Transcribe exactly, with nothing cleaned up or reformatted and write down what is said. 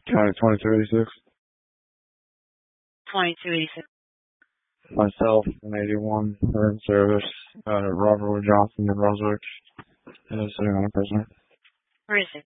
County twenty-two eighty-six. twenty-two eighty-six. Myself, an eighty-one, are in service. Uh, Robert Wood Johnson, New Brunswick, and is sitting on a prisoner. Where is it?